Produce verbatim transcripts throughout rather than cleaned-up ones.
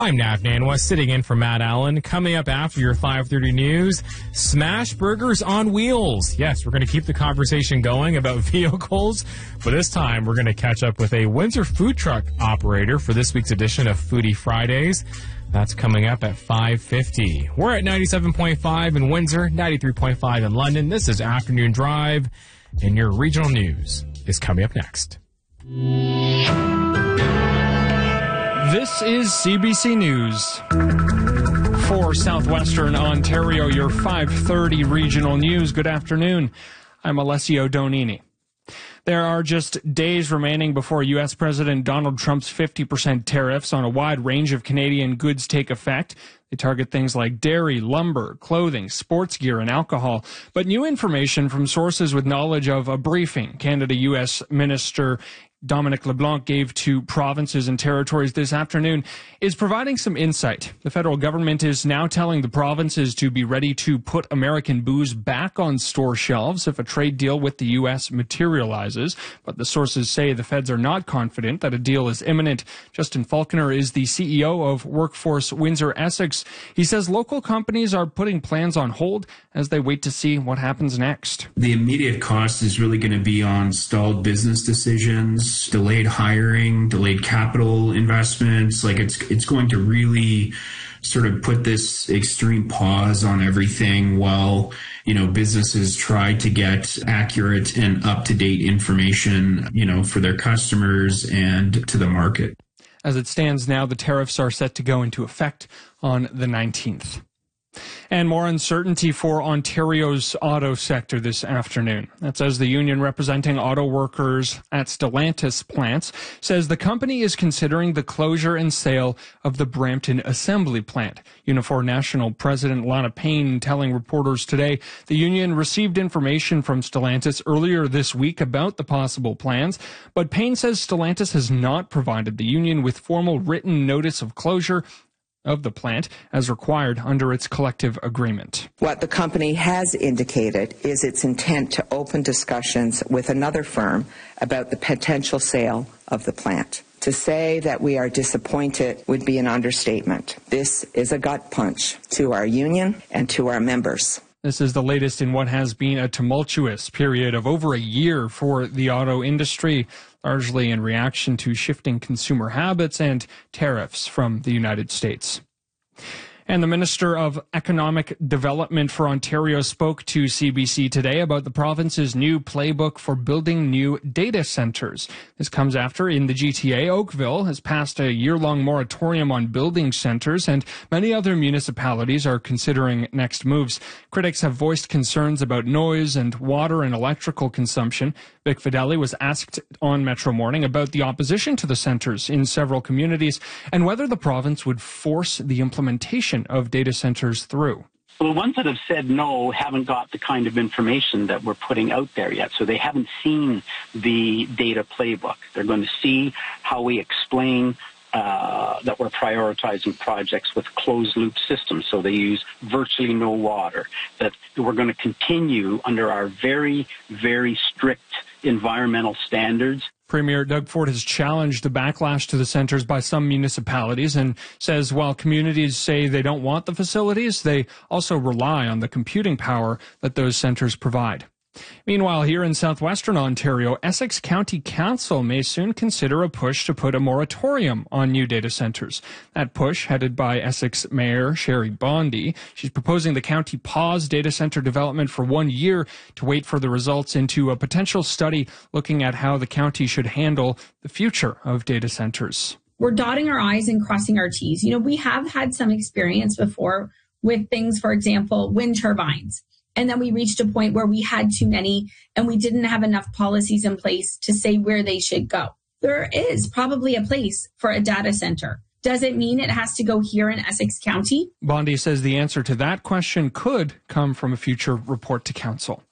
I'm Nav Nanwa, sitting in for Matt Allen. Coming up after your five thirty news, Smash Burgers on Wheels. Yes, we're going to keep the conversation going about vehicles, but this time we're going to catch up with a Windsor food truck operator for this week's edition of Foodie Fridays. That's coming up at five fifty. We're at ninety-seven point five in Windsor, ninety-three point five in London. This is Afternoon Drive, and your regional news is coming up next. This is C B C News. For Southwestern Ontario, your five thirty regional news. Good afternoon. I'm Alessio Donini. There are just days remaining before U S. President Donald Trump's fifty percent tariffs on a wide range of Canadian goods take effect. They target things like dairy, lumber, clothing, sports gear, and alcohol. But new information from sources with knowledge of a briefing Canada-U S. Minister Dominic LeBlanc gave to provinces and territories this afternoon is providing some insight. The federal government is now telling the provinces to be ready to put American booze back on store shelves if a trade deal with the U S materializes. But the sources say the feds are not confident that a deal is imminent. Justin Faulkner is the C E O of Workforce Windsor Essex. He says local companies are putting plans on hold as they wait to see what happens next. The immediate cost is really going to be on stalled business decisions, delayed hiring, delayed capital investments. Like it's it's going to really sort of put this extreme pause on everything while, you know, businesses try to get accurate and up-to-date information, you know, for their customers and to the market. As it stands now, the tariffs are set to go into effect on the nineteenth. And more uncertainty for Ontario's auto sector this afternoon. That's as the union representing auto workers at Stellantis plants says the company is considering the closure and sale of the Brampton assembly plant. Unifor National President Lana Payne telling reporters today the union received information from Stellantis earlier this week about the possible plans, but Payne says Stellantis has not provided the union with formal written notice of closure of the plant as required under its collective agreement. What the company has indicated is its intent to open discussions with another firm about the potential sale of the plant. To say that we are disappointed would be an understatement. This is a gut punch to our union and to our members. This is the latest in what has been a tumultuous period of over a year for the auto industry, largely in reaction to shifting consumer habits and tariffs from the United States. And the Minister of Economic Development for Ontario spoke to C B C today about the province's new playbook for building new data centers. This comes after, in the G T A, Oakville has passed a year-long moratorium on building centers, and many other municipalities are considering next moves. Critics have voiced concerns about noise and water and electrical consumption. Vic Fideli was asked on Metro Morning about the opposition to the centers in several communities and whether the province would force the implementation of data centers through. Well, the ones that have said no haven't got the kind of information that we're putting out there yet, so they haven't seen the data playbook. They're going to see how we explain uh, that we're prioritizing projects with closed-loop systems, so they use virtually no water, that we're going to continue under our very, very strict environmental standards. Premier Doug Ford has challenged the backlash to the centers by some municipalities and says while communities say they don't want the facilities, they also rely on the computing power that those centers provide. Meanwhile, here in southwestern Ontario, Essex County Council may soon consider a push to put a moratorium on new data centers. That push, headed by Essex Mayor Sherry Bondy, she's proposing the county pause data center development for one year to wait for the results into a potential study looking at how the county should handle the future of data centers. We're dotting our I's and crossing our T's. You know, we have had some experience before with things, for example, wind turbines. And then we reached a point where we had too many and we didn't have enough policies in place to say where they should go. There is probably a place for a data center. Does it mean it has to go here in Essex County? Bondy says the answer to that question could come from a future report to council.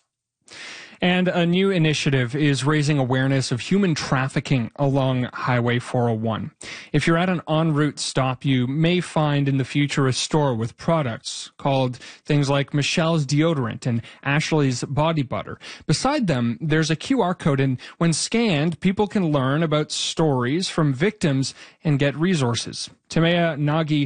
And a new initiative is raising awareness of human trafficking along Highway four oh one. If you're at an en route stop, you may find in the future a store with products called things like Michelle's deodorant and Ashley's body butter. Beside them, there's a Q R code, and when scanned, people can learn about stories from victims and get resources. Timea Nagy